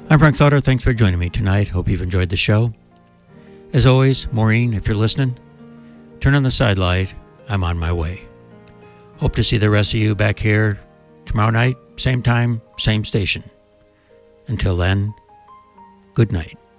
I'm Frank Sauter. Thanks for joining me tonight. Hope you've enjoyed the show. As always, Maureen, if you're listening, turn on the side light. I'm on my way. Hope to see the rest of you back here tomorrow night, same time, same station. Until then, good night.